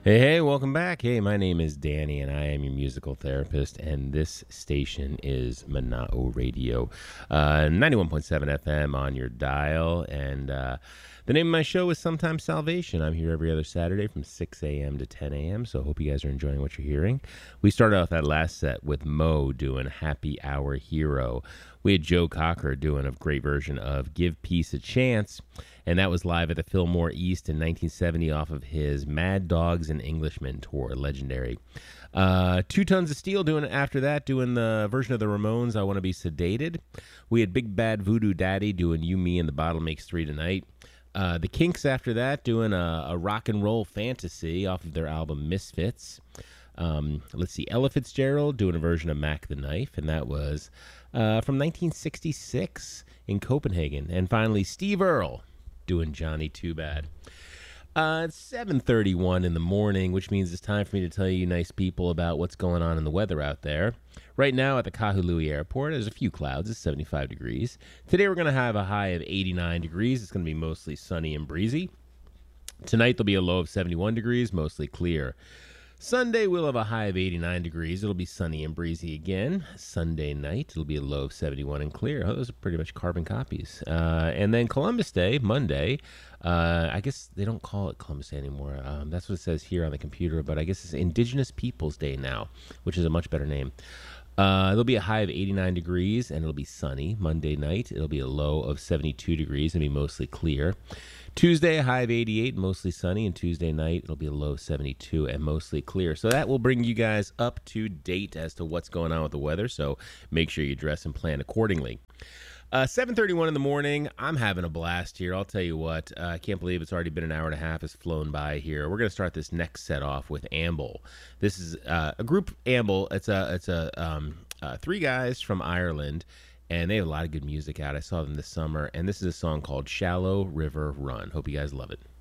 Hey, welcome back. Hey, my name is Danny, and I am your musical therapist, and this station is Mana'o Radio, 91.7 FM on your dial, and the name of my show is Sometimes Salvation. I'm here every other Saturday from 6 a.m. to 10 a.m., so I hope you guys are enjoying what you're hearing. We started off that last set with Mo doing Happy Hour Hero. We had Joe Cocker doing a great version of Give Peace a Chance, and that was live at the Fillmore East in 1970 off of his Mad Dogs and Englishmen tour, legendary. 2 Tons of Steel doing it after that, doing the version of the Ramones, I Want to Be Sedated. We had Big Bad Voodoo Daddy doing You, Me, and the Bottle Makes Three Tonight. The Kinks after that doing a rock and roll fantasy off of their album Misfits. Let's see, Ella Fitzgerald doing a version of Mac the Knife, and that was from 1966 in Copenhagen. And finally, Steve Earle doing Johnny Too Bad. It's 7:31 in the morning, which means it's time for me to tell you nice people about what's going on in the weather out there. Right now at the Kahului Airport, there's a few clouds. It's 75 degrees. Today we're going to have a high of 89 degrees. It's going to be mostly sunny and breezy. Tonight there'll be a low of 71 degrees, mostly clear. Sunday, we'll have a high of 89 degrees. It'll be sunny and breezy again. Sunday night, it'll be a low of 71 and clear. Oh, those are pretty much carbon copies. And then Columbus Day, Monday. I guess they don't call it Columbus Day anymore. That's what it says here on the computer, but I guess it's Indigenous Peoples Day now, which is a much better name. There'll be a high of 89 degrees, and it'll be sunny. Monday night, it'll be a low of 72 degrees and be mostly clear. Tuesday, a high of 88, mostly sunny, and Tuesday night, it'll be a low of 72 and mostly clear. So that will bring you guys up to date as to what's going on with the weather, so make sure you dress and plan accordingly. 7:31 in the morning. I'm having a blast here. I'll tell you what. I can't believe it's already been an hour and a half has flown by here. We're going to start this next set off with Amble. This is a group, Amble. It's a 3 guys from Ireland, and they have a lot of good music out. I saw them this summer, and this is a song called Shallow River Run. Hope you guys love it.